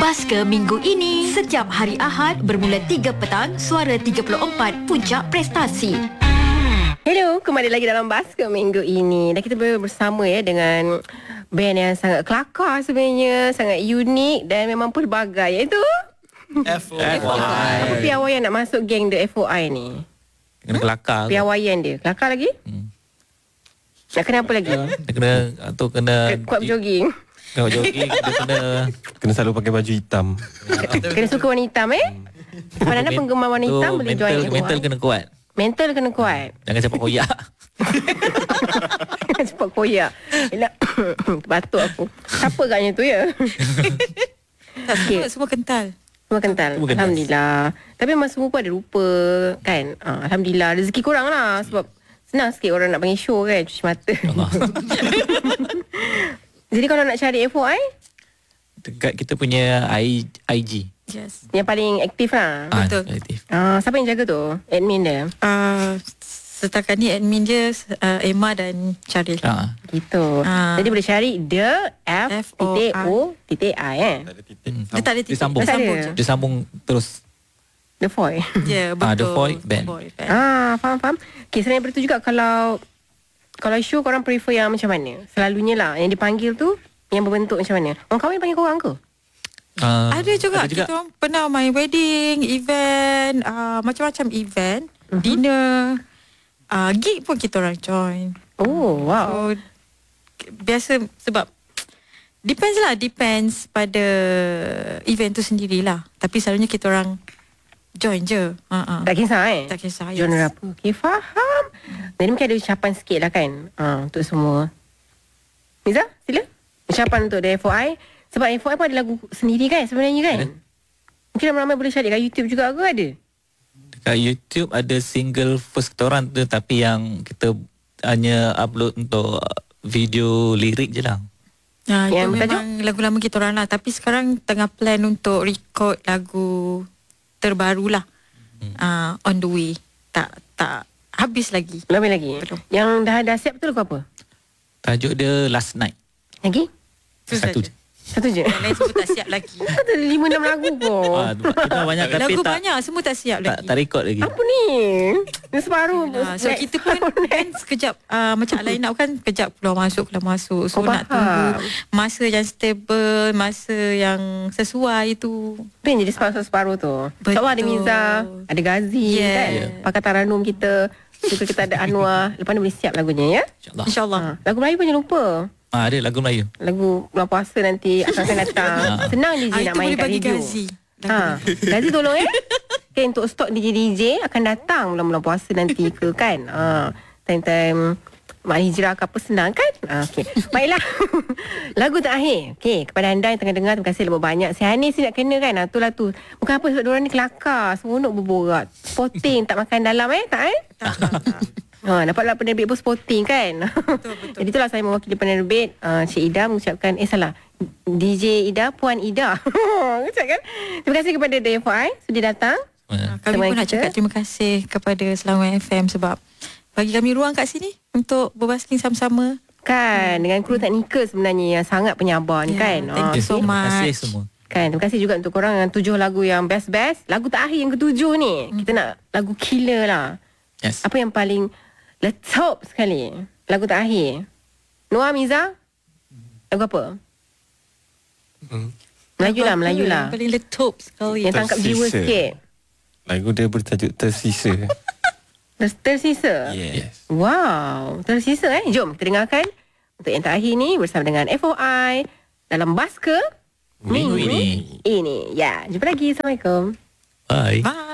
Basker minggu ini. Setiap hari Ahad bermula 3 petang, Suara 34, Puncak Prestasi. Hello, kembali lagi dalam Basker minggu ini. Dan kita bersama dengan band yang sangat kelakar sebenarnya, sangat unik dan memang pelbagai, iaitu FOI. Piawaian nak masuk geng The FOI ni. Kena kelakar. Piawaian dia. Kelakar lagi? Nak kena apa lagi? Kena kuat jogging. Kena jogging. Kena selalu pakai baju hitam. Kena suka warna hitam Pada anda penggemar warna hitam boleh join FOI. Mental kena kuat. Mental kena kuat. Jangan cepat koyak. Jangan cepat koyak. Elak. Batuk aku. Siapa agaknya tu ya? Tak, semua kental. Semua kental. Alhamdulillah. Tapi memang semua pun ada rupa kan. Alhamdulillah. Rezeki korang lah. Sebab senang sikit orang nak panggil show kan. Cuci mata. Jadi kalau nak cari FOI, dekat kita punya IG. Yes. yang paling aktif lah. Betul. Aktif. Siapa yang jaga tu? Admin dia? Setakat ni admin dia Emma dan Syaril. Gitu. Jadi boleh cari The F.O.I. Dia tak ada titik. Disambung. Dia Disambung terus. The Foy. Ya, betul. The Foy Band. Faham. Okay, selain daripada tu juga, kalau show korang prefer yang macam mana? Selalunya lah yang dipanggil tu yang berbentuk macam mana? Orang kahwin panggil korang ke? Ada juga. Kita orang pernah main wedding, event, macam-macam event, dinner, gig pun kita orang join. Oh, wow. So, biasa sebab depends pada event tu sendirilah. Tapi selalunya kita orang join je. Tak kisah Tak kisah. Genre apa? Okay, faham. Jadi mungkin ada ucapan sikit lah kan, untuk semua. Miza, sila. Ucapan untuk The FOI. Sebab FOI pun ada lagu sendiri kan sebenarnya kan? Mungkin ramai-ramai boleh cari kat YouTube juga ke ada? Dekat YouTube ada single first kita orang tu, tapi yang kita hanya upload untuk video lirik je lah. Yang memang lagu lama kita orang lah. Tapi sekarang tengah plan untuk record lagu terbaru lah. On the way. Tak habis lagi. Lebih lagi? Belum. Yang dah siap tu lagu apa? Tajuk dia Last Night. Lagi? Satu je. Satu je? Yang lain semua tak siap lagi. Ada 5-6 lagu pun. Kita banyak tapi lagu tak, banyak, semua tak siap lagi. tak record lagi. Apa ni? Ini separuh. So kita pun kan sekejap macam line up kan, kejap keluar masuk. So nak faham. tunggu masa yang stable, masa yang sesuai tu. Itu yang jadi separuh tu. Betul. InsyaAllah ada Miza, ada Ghazi kan, Pakatan Ranum kita. Juga kita ada Anwar. Lepas ni boleh siap lagunya ya. InsyaAllah. Lagu Melayu pun jangan lupa. Ada lagu Melayu. Lagu bulan puasa nanti akan datang. Senang DJ nak main kat radio. Gazi. Gazi tolong okay, untuk stok DJ akan datang bulan-bulan puasa nanti ke kan. Time-time Mak Hijrah ke apa, senang kan. Okay. Baiklah. Lagu terakhir. Okay, kepada anda yang tengah dengar, terima kasih lebih banyak. Si Hanis ni nak kena kan. Itulah tu. Bukan apa sebab diorang ni kelakar, seronok berborak. Sporting, tak makan dalam tak. Dapatlah penerbit pun sporting kan. Betul. Jadi itulah saya mewakili penerbit, Cik Ida mengucapkan salah, DJ Ida, Puan Ida. Ucapkan terima kasih kepada The FOI sudah datang. Kami pun nak cakap terima kasih kepada Selangor FM sebab bagi kami ruang kat sini untuk berbasking sama-sama kan, dengan kru teknikal sebenarnya yang sangat penyabar ni kan. Thank you so much. Terima kasih semua. Kan, terima kasih juga untuk korang yang 7 lagu yang best-best. Lagu terakhir yang ke-7 ni, kita nak lagu killer lah. Yes. Apa yang paling letop sekali lagu terakhir? Noah, Miza, lagu apa? Melayu lah. Yang paling letop sekali. Yang tangkap jiwa sikit. Lagu dia bertajuk Tersisa. Tersisa? Yes. Wow, tersisa Jom kita dengarkan untuk yang terakhir ni bersama dengan FOI dalam Basker Minggu ini. Ya, jumpa lagi. Assalamualaikum. Bye. Bye.